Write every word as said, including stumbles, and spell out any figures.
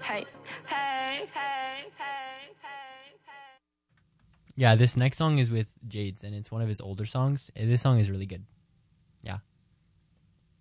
Hey, hey, hey, hey, hey, hey. Yeah, this next song is with Jades, and it's one of his older songs. And this song is really good.